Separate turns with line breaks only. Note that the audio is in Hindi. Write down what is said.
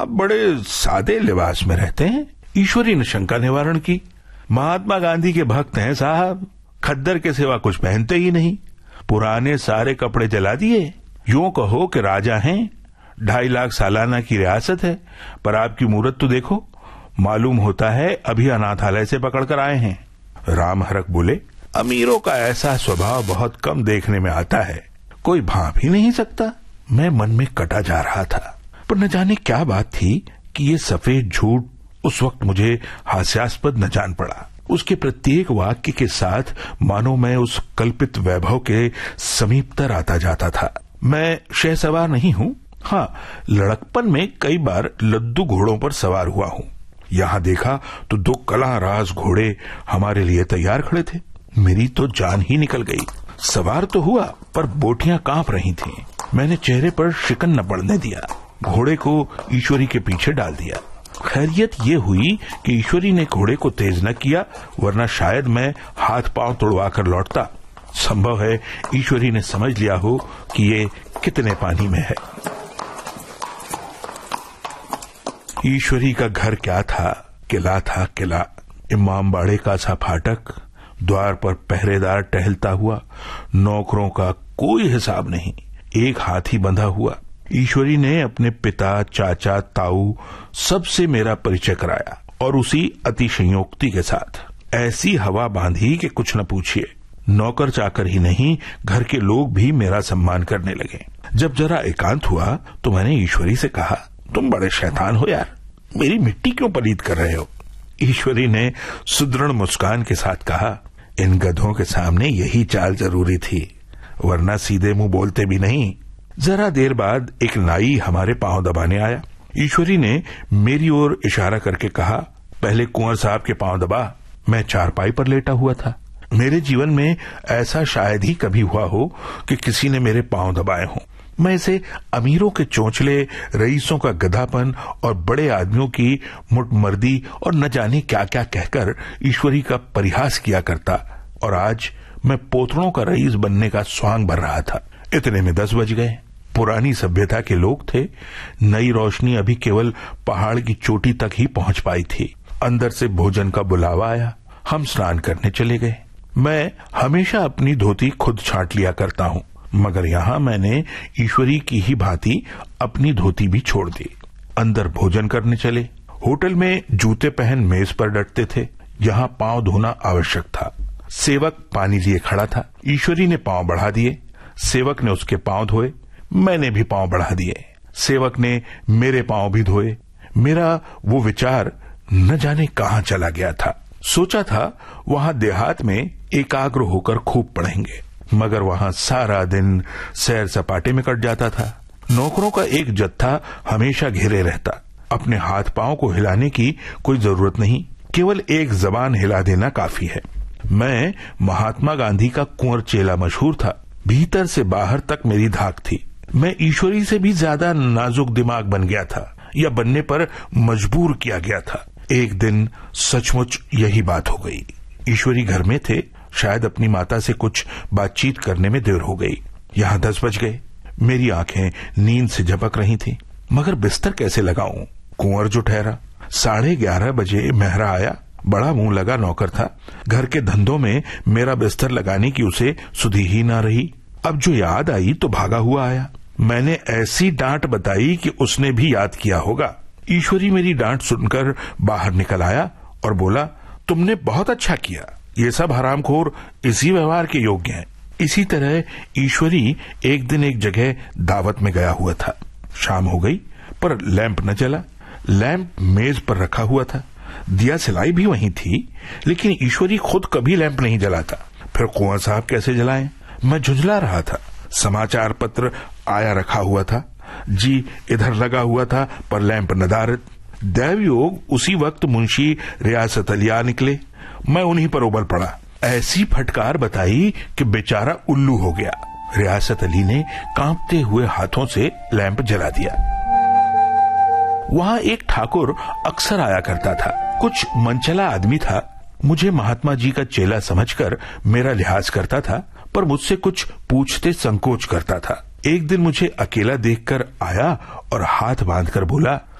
आप बड़े सादे लिबास में रहते हैं। ईश्वरी ने शंका निवारण की। महात्मा गांधी के भक्त हैं साहब, खद्दर के सिवा कुछ पहनते ही नहीं, पुराने सारे कपड़े जला दिए। यूं कहो कि राजा हैं, 2.5 लाख सालाना की रियासत है, पर आपकी मूरत तो देखो, मालूम होता है अभी अनाथालय से पकड़कर आए हैं। राम हरक बोले, अमीरों का ऐसा स्वभाव बहुत कम देखने में आता है, कोई भांप ही नहीं सकता। मैं मन में कटा जा रहा था, पर न जाने क्या बात थी कि ये सफेद झूठ उस वक्त मुझे हास्यास्पद न जान पड़ा। उसके प्रत्येक वाक्य के साथ मानो मैं उस कल्पित वैभव के समीपतर आता जाता था। मैं शहसवार नहीं हूँ, हाँ लड़कपन में कई बार लद्दू घोड़ों पर सवार हुआ हूँ। यहाँ देखा तो 2 कलाराज घोड़े हमारे लिए तैयार खड़े थे। मेरी तो जान ही निकल गई। सवार तो हुआ, पर बोटियां कांप रही थीं। मैंने चेहरे पर शिकन न पड़ने दिया, घोड़े को ईश्वरी के पीछे डाल दिया। खैरियत ये हुई कि ईश्वरी ने घोड़े को तेज न किया, वरना शायद मैं हाथ पांव तोड़वा कर लौटता। संभव है ईश्वरी ने समझ लिया हो कि ये कितने पानी में है। ईश्वरी का घर क्या था, किला था किला। इमामबाड़े का सा फाटक, द्वार पर पहरेदार टहलता हुआ, नौकरों का कोई हिसाब नहीं, एक हाथी बंधा हुआ। ईश्वरी ने अपने पिता, चाचा, ताऊ सबसे मेरा परिचय कराया, और उसी अतिशयोक्ति के साथ ऐसी हवा बांधी कि कुछ न पूछिए। नौकर चाकर ही नहीं, घर के लोग भी मेरा सम्मान करने लगे। जब जरा एकांत हुआ तो मैंने ईश्वरी से कहा, तुम बड़े शैतान हो यार, मेरी मिट्टी क्यों पलीत कर रहे हो? ईश्वरी ने सुदृढ़ मुस्कान के साथ कहा, इन गधों के सामने यही चाल जरूरी थी, वरना सीधे मुंह बोलते भी नहीं। जरा देर बाद एक नाई हमारे पांव दबाने आया। ईश्वरी ने मेरी ओर इशारा करके कहा, पहले कुंवर साहब के पांव दबा। मैं चारपाई पर लेटा हुआ था। मेरे जीवन में ऐसा शायद ही कभी हुआ हो कि किसी ने मेरे पांव दबाए हों। मैं इसे अमीरों के चोंचले, रईसों का गधापन और बड़े आदमियों की मुटमर्दी और न जाने क्या क्या कहकर ईश्वरी का परिहास किया करता, और आज मैं पोतड़ों का रईस बनने का स्वांग भर रहा था। इतने में 10 बज गए। पुरानी सभ्यता के लोग थे। नई रोशनी अभी केवल पहाड़ की चोटी तक ही पहुंच पाई थी। अंदर से भोजन का बुलावा आया। हम स्नान करने चले गए। मैं हमेशा अपनी धोती खुद छांट लिया करता हूँ, मगर यहाँ मैंने ईश्वरी की ही भांति अपनी धोती भी छोड़ दी। अंदर भोजन करने चले। होटल में जूते पहन मेज पर डटते थे, यहाँ पांव धोना आवश्यक था। सेवक पानी लिए खड़ा था। ईश्वरी ने पांव बढ़ा दिए। सेवक ने उसके पांव धोए। मैंने भी पांव बढ़ा दिए। सेवक ने मेरे पांव भी धोए। मेरा वो विचार न जाने कहाँ चला गया था। सोचा था वहां देहात में एकाग्र होकर खूब पढ़ेंगे, मगर वहां सारा दिन सैर सपाटे में कट जाता था। नौकरों का एक जत्था हमेशा घेरे रहता। अपने हाथ पांव को हिलाने की कोई जरूरत नहीं, केवल एक जबान हिला देना काफी है। मैं महात्मा गांधी का कुंवर चेला मशहूर था। भीतर से बाहर तक मेरी धाक थी। मैं ईश्वरी से भी ज्यादा नाजुक दिमाग बन गया था, या बनने पर मजबूर किया गया था। एक दिन सचमुच यही बात हो गई। ईश्वरी घर में थे। शायद अपनी माता से कुछ बातचीत करने में देर हो गई। यहाँ 10 बज गए। मेरी आंखें नींद से झपक रही थी, मगर बिस्तर कैसे लगाऊं? कुंवर जो ठहरा। 11:30 बजे मेहरा आया। बड़ा मुंह लगा नौकर था। घर के धंधों में मेरा बिस्तर लगाने की उसे सुधि ही ना रही। अब जो याद आई तो भागा हुआ आया। मैंने ऐसी डांट बताई कि उसने भी याद किया होगा। ईश्वरी मेरी डांट सुनकर बाहर निकल आया और बोला, तुमने बहुत अच्छा किया। ये सब हरामखोर इसी व्यवहार के योग्य हैं। इसी तरह ईश्वरी एक दिन एक जगह दावत में गया हुआ था। शाम हो गई, पर लैंप न जला। लैंप मेज पर रखा हुआ था। दिया सिलाई भी वहीं थी, लेकिन ईश्वरी खुद कभी लैंप नहीं जलाता। फिर कुंवर साहब कैसे जलाएं? मैं झुंझला रहा था। समाचार पत्र आया रखा हुआ था। जी इधर लगा हुआ था, पर लैंप नदारद। दैवयोग उसी वक्त मुंशी रियासत अलिया निकले। मैं उन्हीं पर उबल पड़ा। ऐसी फटकार बताई कि बेचारा उल्लू हो गया। रियासत अली ने कांपते हुए हाथों से लैंप जला दिया। वहां एक ठाकुर अक्सर आया करता था। कुछ मनचला आदमी था। मुझे महात्मा जी का चेला समझकर मेरा लिहाज करता था, पर मुझसे कुछ पूछते संकोच करता था। एक दिन मुझे अकेला देखकर आया और हाथ बांधकर बोला,